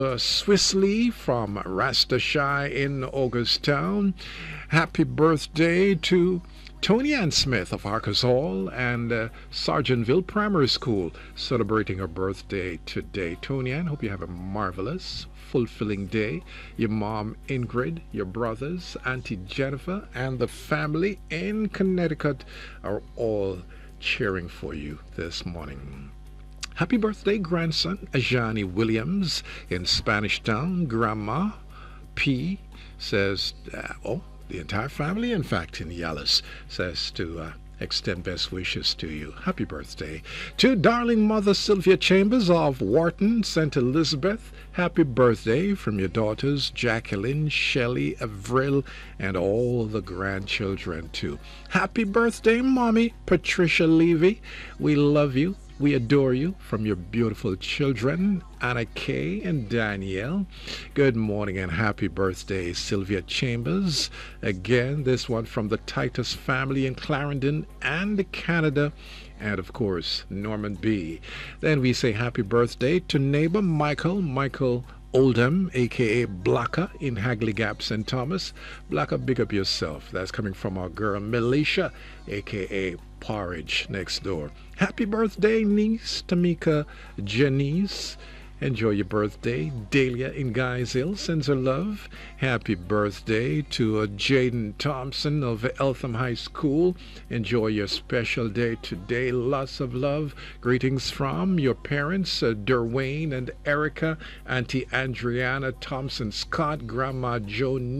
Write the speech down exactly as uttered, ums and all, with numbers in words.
Uh, Swissley from Rastashy in Augustown. Happy birthday to Tony Ann Smith of Arkansas and uh, Sergeantville Primary School celebrating her birthday today. Tony Ann, hope you have a marvelous, fulfilling day. Your mom Ingrid, your brothers, Auntie Jennifer, and the family in Connecticut are all cheering for you this morning. Happy birthday, grandson, Ajani Williams in Spanish Town. Grandma P says, uh, oh, the entire family, in fact, in Yalis, says to uh, extend best wishes to you. Happy birthday. To darling mother Sylvia Chambers of Wharton, Saint Elizabeth, happy birthday from your daughters Jacqueline, Shelley, Avril, and all the grandchildren, too. Happy birthday, Mommy Patricia Levy. We love you. We adore you from your beautiful children, Anna Kay and Danielle. Good morning and happy birthday, Sylvia Chambers. Again, this one from the Titus family in Clarendon and Canada. And, of course, Norman B. Then we say happy birthday to neighbor Michael, Michael Oldham, a k a. Blacker in Hagley Gap, Saint Thomas. Blacker, big up yourself. That's coming from our girl Melisha, a k a. Porridge next door. Happy birthday, niece Tamika Janice. Enjoy your birthday. Dahlia in Guys Hill sends her love. Happy birthday to uh, Jaden Thompson of Eltham High School. Enjoy your special day today. Lots of love. Greetings from your parents, uh, Derwayne and Erica, Auntie Adriana Thompson Scott, Grandma Joe